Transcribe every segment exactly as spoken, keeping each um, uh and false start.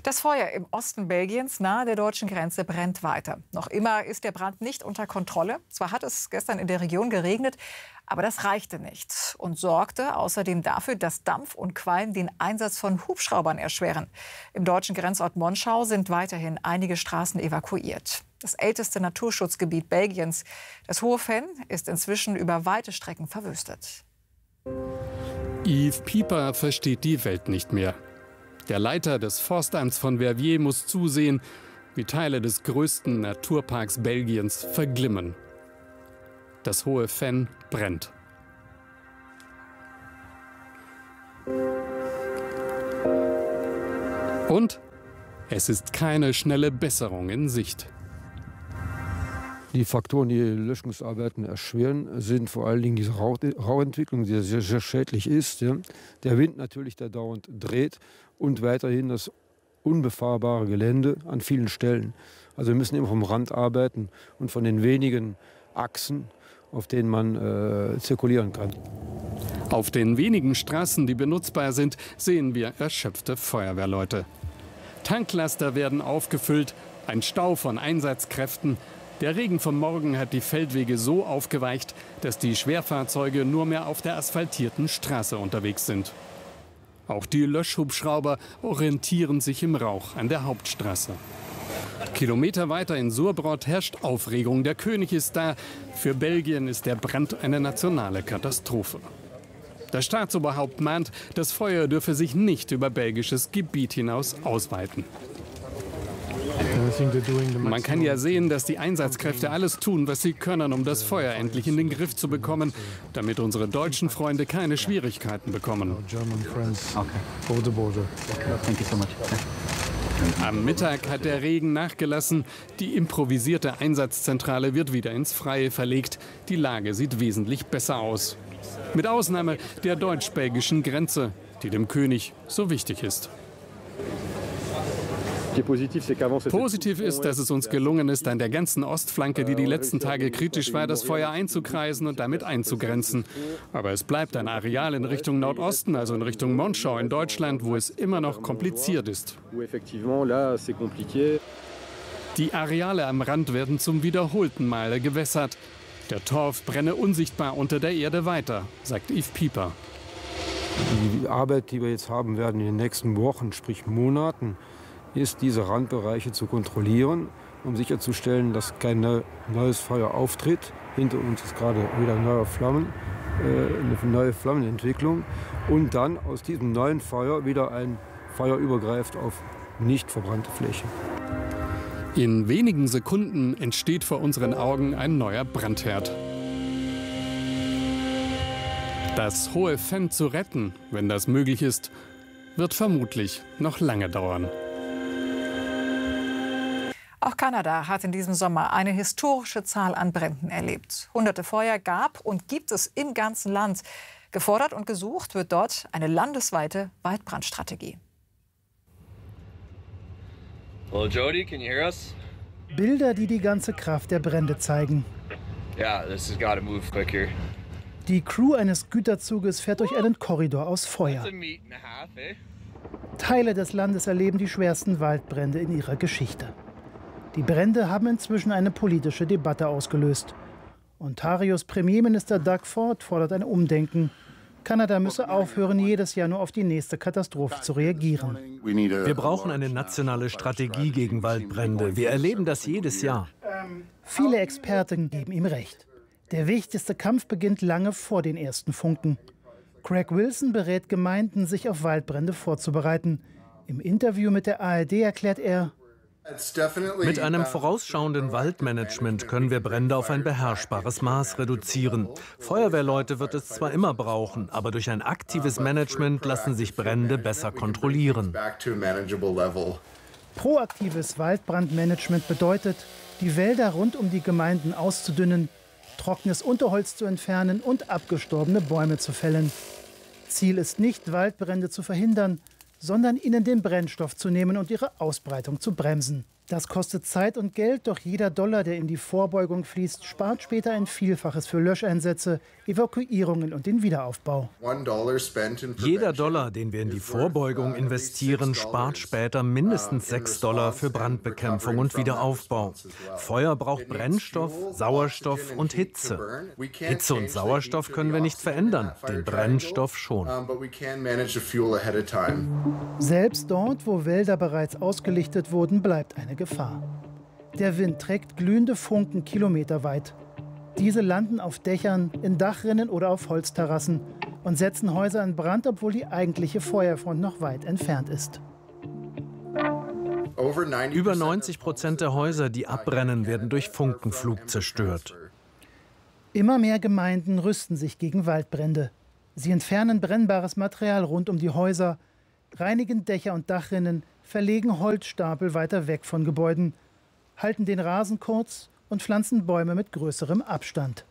Das Feuer im Osten Belgiens nahe der deutschen Grenze brennt weiter. Noch immer ist der Brand nicht unter Kontrolle. Zwar hat es gestern in der Region geregnet, aber das reichte nicht und sorgte außerdem dafür, dass Dampf und Qualm den Einsatz von Hubschraubern erschweren. Im deutschen Grenzort Monschau sind weiterhin einige Straßen evakuiert. Das älteste Naturschutzgebiet Belgiens, das Hohe Venn, ist inzwischen über weite Strecken verwüstet. Yves Pieper versteht die Welt nicht mehr. Der Leiter des Forstamts von Verviers muss zusehen, wie Teile des größten Naturparks Belgiens verglimmen. Das Hohe Venn brennt. Und es ist keine schnelle Besserung in Sicht. Die Faktoren, die Löschungsarbeiten erschweren, sind vor allen Dingen diese Rauch Rauchentwicklung, die sehr, sehr schädlich ist. Ja. Der Wind natürlich, der dauernd dreht und weiterhin das unbefahrbare Gelände an vielen Stellen. Also wir müssen immer vom Rand arbeiten und von den wenigen Achsen, auf denen man äh, zirkulieren kann. Auf den wenigen Straßen, die benutzbar sind, sehen wir erschöpfte Feuerwehrleute. Tanklaster werden aufgefüllt, ein Stau von Einsatzkräften. Der Regen vom Morgen hat die Feldwege so aufgeweicht, dass die Schwerfahrzeuge nur mehr auf der asphaltierten Straße unterwegs sind. Auch die Löschhubschrauber orientieren sich im Rauch an der Hauptstraße. Kilometer weiter in Surbrot herrscht Aufregung. Der König ist da. Für Belgien ist der Brand eine nationale Katastrophe. Das Staatsoberhaupt mahnt, das Feuer dürfe sich nicht über belgisches Gebiet hinaus ausweiten. Man kann ja sehen, dass die Einsatzkräfte alles tun, was sie können, um das Feuer endlich in den Griff zu bekommen, damit unsere deutschen Freunde keine Schwierigkeiten bekommen. Am Mittag hat der Regen nachgelassen. Die improvisierte Einsatzzentrale wird wieder ins Freie verlegt. Die Lage sieht wesentlich besser aus. Mit Ausnahme der deutsch-belgischen Grenze, die dem König so wichtig ist. Positiv ist, dass es uns gelungen ist, an der ganzen Ostflanke, die die letzten Tage kritisch war, das Feuer einzukreisen und damit einzugrenzen. Aber es bleibt ein Areal in Richtung Nordosten, also in Richtung Monschau in Deutschland, wo es immer noch kompliziert ist. Die Areale am Rand werden zum wiederholten Male gewässert. Der Torf brenne unsichtbar unter der Erde weiter, sagt Yves Pieper. Die Arbeit, die wir jetzt haben werden in den nächsten Wochen, sprich Monaten, ist, diese Randbereiche zu kontrollieren, um sicherzustellen, dass kein neues Feuer auftritt. Hinter uns ist gerade wieder neue Flammen, äh, eine neue Flammenentwicklung. Und dann aus diesem neuen Feuer wieder ein Feuer übergreift auf nicht verbrannte Fläche. In wenigen Sekunden entsteht vor unseren Augen ein neuer Brandherd. Das Hohe Venn zu retten, wenn das möglich ist, wird vermutlich noch lange dauern. Auch Kanada hat in diesem Sommer eine historische Zahl an Bränden erlebt. Hunderte Feuer gab und gibt es im ganzen Land. Gefordert und gesucht wird dort eine landesweite Waldbrandstrategie. Hello, Jody, can you hear us? Bilder, die die ganze Kraft der Brände zeigen. Yeah, this has got to move quicker. Die Crew eines Güterzuges fährt durch einen Korridor aus Feuer. Teile des Landes erleben die schwersten Waldbrände in ihrer Geschichte. Die Brände haben inzwischen eine politische Debatte ausgelöst. Ontarios Premierminister Doug Ford fordert ein Umdenken. Kanada müsse aufhören, jedes Jahr nur auf die nächste Katastrophe zu reagieren. Wir brauchen eine nationale Strategie gegen Waldbrände. Wir erleben das jedes Jahr. Viele Experten geben ihm recht. Der wichtigste Kampf beginnt lange vor den ersten Funken. Craig Wilson berät Gemeinden, sich auf Waldbrände vorzubereiten. Im Interview mit der A R D erklärt er: Mit einem vorausschauenden Waldmanagement können wir Brände auf ein beherrschbares Maß reduzieren. Feuerwehrleute wird es zwar immer brauchen, aber durch ein aktives Management lassen sich Brände besser kontrollieren. Proaktives Waldbrandmanagement bedeutet, die Wälder rund um die Gemeinden auszudünnen, trockenes Unterholz zu entfernen und abgestorbene Bäume zu fällen. Ziel ist nicht, Waldbrände zu verhindern, sondern ihnen den Brennstoff zu nehmen und ihre Ausbreitung zu bremsen. Das kostet Zeit und Geld, doch jeder Dollar, der in die Vorbeugung fließt, spart später ein Vielfaches für Löscheinsätze, Evakuierungen und den Wiederaufbau. Jeder Dollar, den wir in die Vorbeugung investieren, spart später mindestens sechs Dollar für Brandbekämpfung und Wiederaufbau. Feuer braucht Brennstoff, Sauerstoff und Hitze. Hitze und Sauerstoff können wir nicht verändern, den Brennstoff schon. Selbst dort, wo Wälder bereits ausgelichtet wurden, bleibt eine Gefahr. Der Wind trägt glühende Funken kilometerweit. Diese landen auf Dächern, in Dachrinnen oder auf Holzterrassen und setzen Häuser in Brand, obwohl die eigentliche Feuerfront noch weit entfernt ist. Über neunzig Prozent der Häuser, die abbrennen, werden durch Funkenflug zerstört. Immer mehr Gemeinden rüsten sich gegen Waldbrände. Sie entfernen brennbares Material rund um die Häuser, reinigen Dächer und Dachrinnen, verlegen Holzstapel weiter weg von Gebäuden, halten den Rasen kurz und pflanzen Bäume mit größerem Abstand.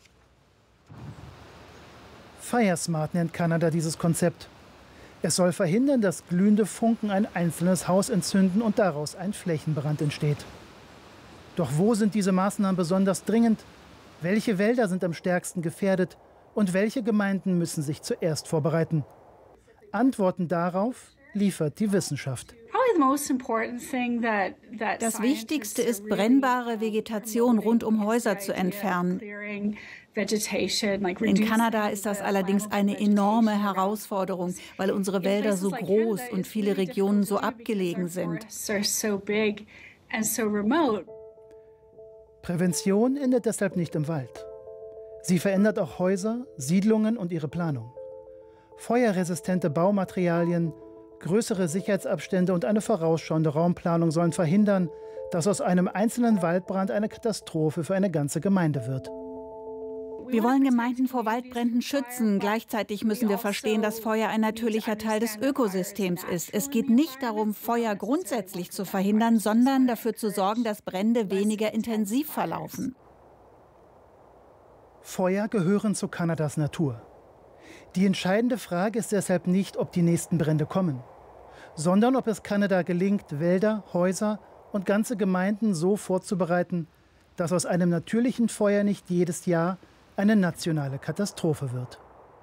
Firesmart nennt Kanada dieses Konzept. Es soll verhindern, dass glühende Funken ein einzelnes Haus entzünden und daraus ein Flächenbrand entsteht. Doch wo sind diese Maßnahmen besonders dringend? Welche Wälder sind am stärksten gefährdet? Und welche Gemeinden müssen sich zuerst vorbereiten? Antworten darauf liefert die Wissenschaft. Das Wichtigste ist, brennbare Vegetation rund um Häuser zu entfernen. In Kanada ist das allerdings eine enorme Herausforderung, weil unsere Wälder so groß und viele Regionen so abgelegen sind. Prävention endet deshalb nicht im Wald. Sie verändert auch Häuser, Siedlungen und ihre Planung. Feuerresistente Baumaterialien, größere Sicherheitsabstände und eine vorausschauende Raumplanung sollen verhindern, dass aus einem einzelnen Waldbrand eine Katastrophe für eine ganze Gemeinde wird. Wir wollen Gemeinden vor Waldbränden schützen. Gleichzeitig müssen wir verstehen, dass Feuer ein natürlicher Teil des Ökosystems ist. Es geht nicht darum, Feuer grundsätzlich zu verhindern, sondern dafür zu sorgen, dass Brände weniger intensiv verlaufen. Feuer gehören zu Kanadas Natur. Die entscheidende Frage ist deshalb nicht, ob die nächsten Brände kommen, sondern ob es Kanada gelingt, Wälder, Häuser und ganze Gemeinden so vorzubereiten, dass aus einem natürlichen Feuer nicht jedes Jahr eine nationale Katastrophe wird.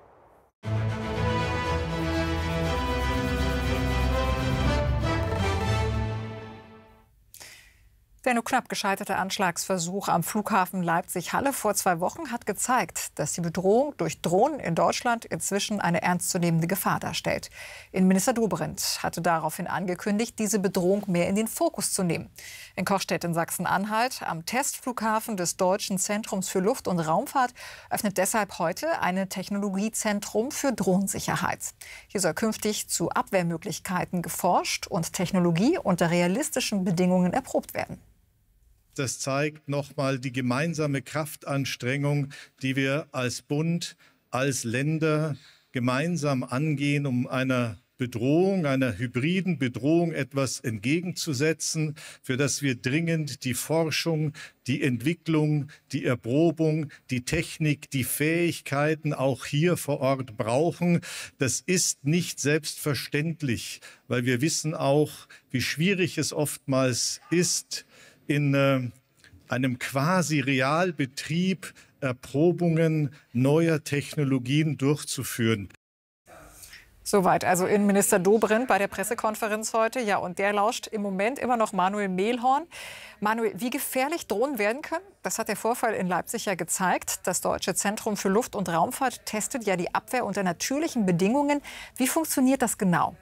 Der nur knapp gescheiterte Anschlagsversuch am Flughafen Leipzig-Halle vor zwei Wochen hat gezeigt, dass die Bedrohung durch Drohnen in Deutschland inzwischen eine ernstzunehmende Gefahr darstellt. Innenminister Dobrindt hatte daraufhin angekündigt, diese Bedrohung mehr in den Fokus zu nehmen. In Kochstedt in Sachsen-Anhalt, am Testflughafen des Deutschen Zentrums für Luft- und Raumfahrt, öffnet deshalb heute ein Technologiezentrum für Drohnensicherheit. Hier soll künftig zu Abwehrmöglichkeiten geforscht und Technologie unter realistischen Bedingungen erprobt werden. Das zeigt nochmal die gemeinsame Kraftanstrengung, die wir als Bund, als Länder gemeinsam angehen, um einer Bedrohung, einer hybriden Bedrohung etwas entgegenzusetzen, für das wir dringend die Forschung, die Entwicklung, die Erprobung, die Technik, die Fähigkeiten auch hier vor Ort brauchen. Das ist nicht selbstverständlich, weil wir wissen auch, wie schwierig es oftmals ist, in äh, einem quasi Realbetrieb Erprobungen neuer Technologien durchzuführen. Soweit also Innenminister Dobrindt bei der Pressekonferenz heute. Ja, und der lauscht im Moment immer noch Manuel Mehlhorn. Manuel, wie gefährlich Drohnen werden können, das hat der Vorfall in Leipzig ja gezeigt. Das Deutsche Zentrum für Luft- und Raumfahrt testet ja die Abwehr unter natürlichen Bedingungen. Wie funktioniert das genau?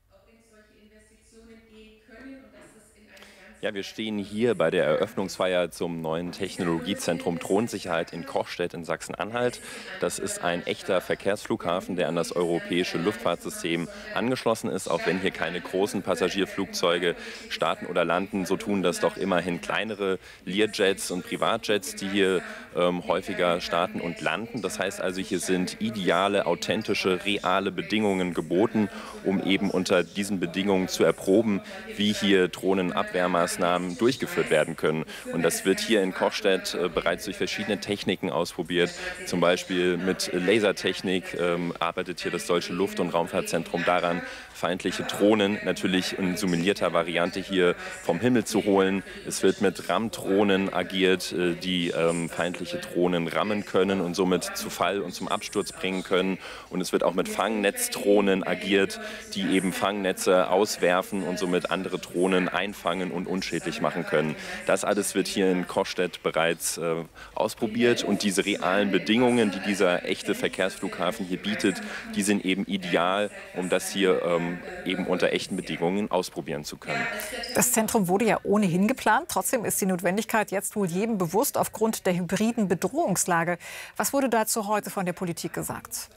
Ja, wir stehen hier bei der Eröffnungsfeier zum neuen Technologiezentrum Drohnensicherheit in Kochstedt in Sachsen-Anhalt. Das ist ein echter Verkehrsflughafen, der an das europäische Luftfahrtsystem angeschlossen ist. Auch wenn hier keine großen Passagierflugzeuge starten oder landen, so tun das doch immerhin kleinere Learjets und Privatjets, die hier ähm, häufiger starten und landen. Das heißt also, hier sind ideale, authentische, reale Bedingungen geboten, um eben unter diesen Bedingungen zu erproben, wie hier Drohnenabwehrmaßnahmen Schutzmaßnahmen durchgeführt werden können. Und das wird hier in Kochstedt äh, bereits durch verschiedene Techniken ausprobiert. Zum Beispiel mit Lasertechnik ähm, arbeitet hier das Deutsche Luft- und Raumfahrtzentrum daran, feindliche Drohnen natürlich in simulierter Variante hier vom Himmel zu holen. Es wird mit Rammdrohnen agiert, äh, die ähm, feindliche Drohnen rammen können und somit zu Fall und zum Absturz bringen können. Und es wird auch mit Fangnetzdrohnen agiert, die eben Fangnetze auswerfen und somit andere Drohnen einfangen und unschädlich machen können. Das alles wird hier in Kochstedt bereits äh, ausprobiert und diese realen Bedingungen, die dieser echte Verkehrsflughafen hier bietet, die sind eben ideal, um das hier ähm, eben unter echten Bedingungen ausprobieren zu können. Das Zentrum wurde ja ohnehin geplant. Trotzdem ist die Notwendigkeit jetzt wohl jedem bewusst aufgrund der hybriden Bedrohungslage. Was wurde dazu heute von der Politik gesagt?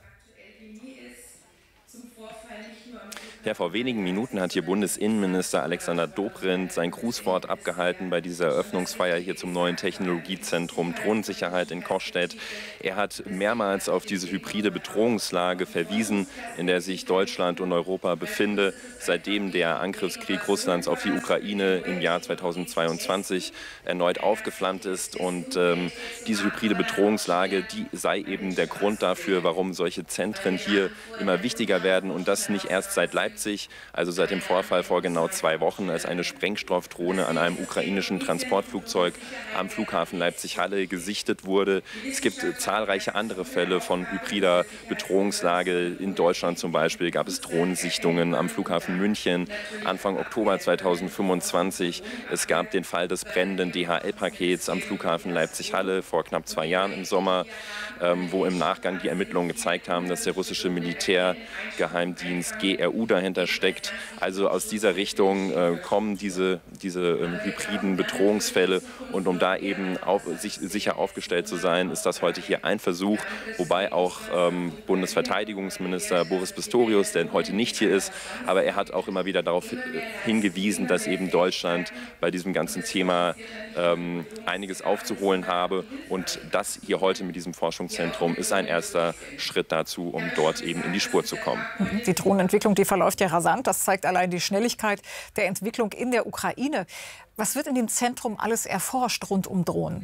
Ja, vor wenigen Minuten hat hier Bundesinnenminister Alexander Dobrindt sein Grußwort abgehalten bei dieser Eröffnungsfeier hier zum neuen Technologiezentrum Drohnensicherheit in Kochstedt. Er hat mehrmals auf diese hybride Bedrohungslage verwiesen, in der sich Deutschland und Europa befinden, seitdem der Angriffskrieg Russlands auf die Ukraine im Jahr zweitausendzweiundzwanzig erneut aufgeflammt ist. Und ähm, diese hybride Bedrohungslage, die sei eben der Grund dafür, warum solche Zentren hier immer wichtiger werden und das nicht erst seit Leipzig. Also seit dem Vorfall vor genau zwei Wochen, als eine Sprengstoffdrohne an einem ukrainischen Transportflugzeug am Flughafen Leipzig-Halle gesichtet wurde. Es gibt zahlreiche andere Fälle von hybrider Bedrohungslage. In Deutschland zum Beispiel gab es Drohnensichtungen am Flughafen München Anfang Oktober zweitausendfünfundzwanzig. Es gab den Fall des brennenden D H L-Pakets am Flughafen Leipzig-Halle vor knapp zwei Jahren im Sommer, ähm, wo im Nachgang die Ermittlungen gezeigt haben, dass der russische Militärgeheimdienst G R U dahinter steckt. Also aus dieser Richtung äh, kommen diese, diese ähm, hybriden Bedrohungsfälle und um da eben auf, sich, sicher aufgestellt zu sein, ist das heute hier ein Versuch, wobei auch ähm, Bundesverteidigungsminister Boris Pistorius, der heute nicht hier ist, aber er hat auch immer wieder darauf hingewiesen, dass eben Deutschland bei diesem ganzen Thema ähm, einiges aufzuholen habe und das hier heute mit diesem Forschungszentrum ist ein erster Schritt dazu, um dort eben in die Spur zu kommen. Die Drohnenentwicklung, die verläuft ja rasant. Das zeigt allein die Schnelligkeit der Entwicklung in der Ukraine. Was wird in dem Zentrum alles erforscht rund um Drohnen?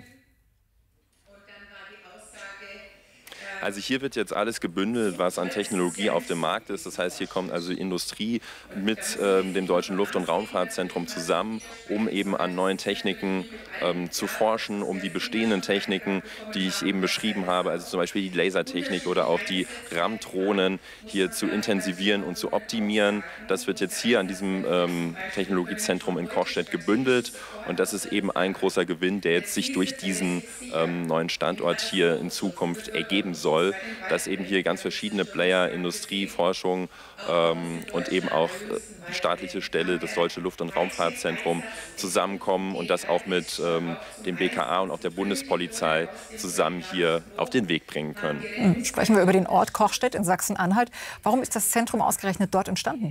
Also hier wird jetzt alles gebündelt, was an Technologie auf dem Markt ist. Das heißt, hier kommt also Industrie mit ähm, dem Deutschen Luft- und Raumfahrtzentrum zusammen, um eben an neuen Techniken ähm, zu forschen, um die bestehenden Techniken, die ich eben beschrieben habe, also zum Beispiel die Lasertechnik oder auch die Rammdrohnen hier zu intensivieren und zu optimieren. Das wird jetzt hier an diesem ähm, Technologiezentrum in Kochstedt gebündelt und das ist eben ein großer Gewinn, der jetzt sich durch diesen ähm, neuen Standort hier in Zukunft ergeben soll. Soll, dass eben hier ganz verschiedene Player, Industrie, Forschung ähm, und eben auch äh, staatliche Stelle, das Deutsche Luft- und Raumfahrtzentrum zusammenkommen und das auch mit ähm, dem B K A und auch der Bundespolizei zusammen hier auf den Weg bringen können. Sprechen wir über den Ort Kochstedt in Sachsen-Anhalt. Warum ist das Zentrum ausgerechnet dort entstanden?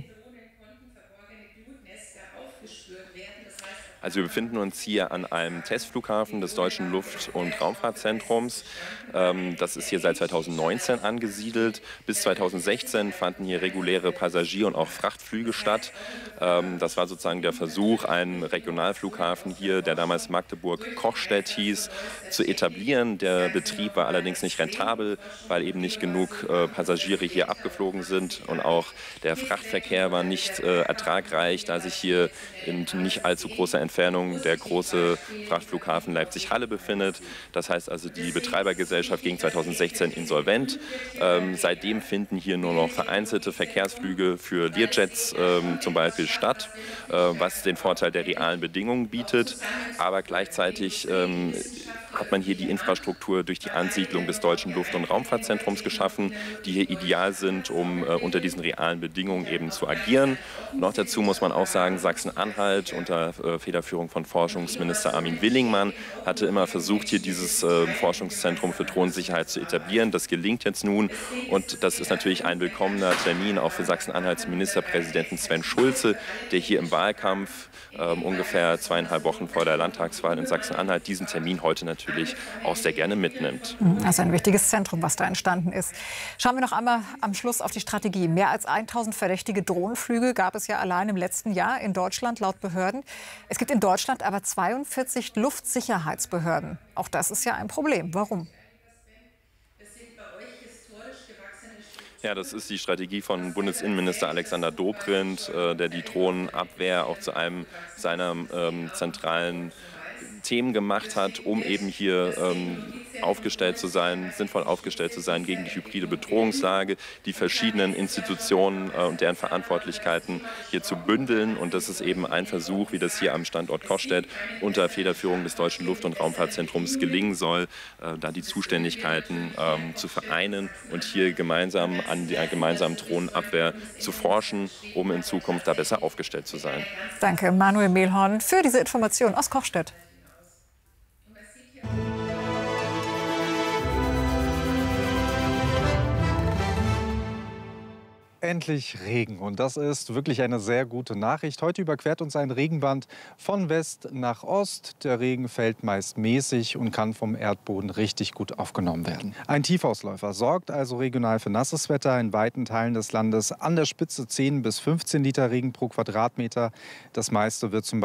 Also wir befinden uns hier an einem Testflughafen des Deutschen Luft- und Raumfahrtzentrums. Das ist hier seit zweitausendneunzehn angesiedelt. Bis zweitausendsechzehn fanden hier reguläre Passagier- und auch Frachtflüge statt. Das war sozusagen der Versuch, einen Regionalflughafen hier, der damals Magdeburg-Kochstedt hieß, zu etablieren. Der Betrieb war allerdings nicht rentabel, weil eben nicht genug Passagiere hier abgeflogen sind. Und auch der Frachtverkehr war nicht ertragreich, da sich hier in nicht allzu großer Entfernung der große Frachtflughafen Leipzig-Halle befindet. Das heißt also, die Betreibergesellschaft ging zweitausendsechzehn insolvent. Ähm, seitdem finden hier nur noch vereinzelte Verkehrsflüge für Learjets ähm, zum Beispiel statt, äh, was den Vorteil der realen Bedingungen bietet. Aber gleichzeitig ähm, hat man hier die Infrastruktur durch die Ansiedlung des Deutschen Luft- und Raumfahrtzentrums geschaffen, die hier ideal sind, um äh, unter diesen realen Bedingungen eben zu agieren. Noch dazu muss man auch sagen, Sachsen-Anhalt unter äh, Federführung von Forschungsminister Armin Willingmann hatte immer versucht, hier dieses äh, Forschungszentrum für Drohnensicherheit zu etablieren. Das gelingt jetzt nun und das ist natürlich ein willkommener Termin auch für Sachsen-Anhalts Ministerpräsidenten Sven Schulze, der hier im Wahlkampf äh, ungefähr zweieinhalb Wochen vor der Landtagswahl in Sachsen-Anhalt diesen Termin heute natürlich natürlich auch sehr gerne mitnimmt. Also ein wichtiges Zentrum, was da entstanden ist. Schauen wir noch einmal am Schluss auf die Strategie. Mehr als tausend verdächtige Drohnenflüge gab es ja allein im letzten Jahr in Deutschland laut Behörden. Es gibt in Deutschland aber zweiundvierzig Luftsicherheitsbehörden. Auch das ist ja ein Problem. Warum? Ja, das ist die Strategie von Bundesinnenminister Alexander Dobrindt, äh, der die Drohnenabwehr auch zu einem seiner ähm, zentralen Themen gemacht hat, um eben hier ähm, aufgestellt zu sein, sinnvoll aufgestellt zu sein gegen die hybride Bedrohungslage, die verschiedenen Institutionen äh, und deren Verantwortlichkeiten hier zu bündeln. Und das ist eben ein Versuch, wie das hier am Standort Coschstedt unter Federführung des Deutschen Luft- und Raumfahrtzentrums gelingen soll, äh, da die Zuständigkeiten ähm, zu vereinen und hier gemeinsam an der gemeinsamen Drohnenabwehr zu forschen, um in Zukunft da besser aufgestellt zu sein. Danke, Manuel Mehlhorn, für diese Information aus Coschstedt. Endlich Regen. Und das ist wirklich eine sehr gute Nachricht. Heute überquert uns ein Regenband von West nach Ost. Der Regen fällt meist mäßig und kann vom Erdboden richtig gut aufgenommen werden. Ein Tiefausläufer sorgt also regional für nasses Wetter in weiten Teilen des Landes. An der Spitze zehn bis fünfzehn Liter Regen pro Quadratmeter. Das meiste wird zum Beispiel